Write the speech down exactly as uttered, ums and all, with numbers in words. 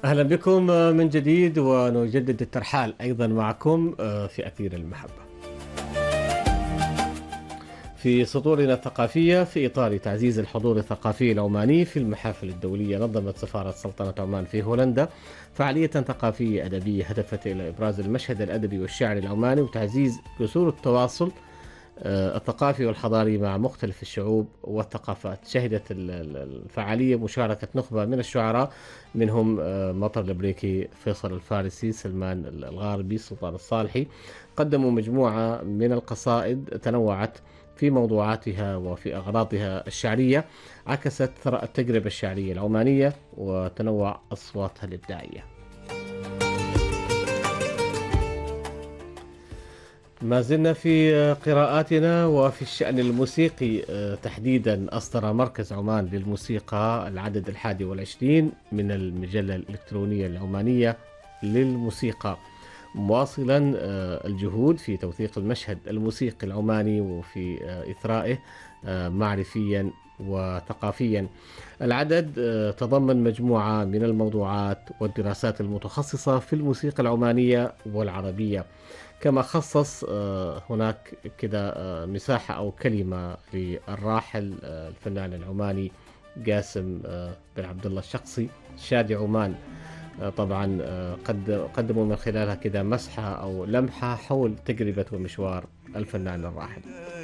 أهلا بكم من جديد ونجدد الترحال أيضا معكم في أثير المحبة في سطورنا الثقافية في إطار تعزيز الحضور الثقافي العماني في المحافل الدولية. نظمت سفارة سلطنة عمان في هولندا فعالية ثقافية أدبية هدفت إلى إبراز المشهد الأدبي والشعري العماني وتعزيز جسور التواصل آه، الثقافي والحضاري مع مختلف الشعوب والثقافات. شهدت ال- ال- الفعالية مشاركة نخبة من الشعراء منهم آه، مطر الأمريكي، فيصل الفارسي، سلمان الغاربي، سلطان الصالحي. قدموا مجموعة من القصائد تنوعت في موضوعاتها وفي أغراضها الشعرية، عكست ثراء التجربة الشعرية العمانية وتنوع أصواتها الإبداعية. ما زلنا في قراءاتنا وفي الشأن الموسيقي آه، تحديدا أصدر مركز عمان للموسيقى العدد الحادي والعشرين من المجلة الإلكترونية العمانية للموسيقى، مواصلا آه، الجهود في توثيق المشهد الموسيقي العماني وفي آه، إثرائه آه، معرفيا وثقافيا. العدد آه، تضمن مجموعة من الموضوعات والدراسات المتخصصة في الموسيقى العمانية والعربية، كما خصص آه، هناك كده آه، مساحة أو كلمة للراحل آه، الفنان العماني قاسم آه، بن عبد الله الشخصي شادي عمان. آه، طبعا آه، قد قدموا من خلالها كده مسحة أو لمحة حول تجربة ومشوار الفنان الراحل.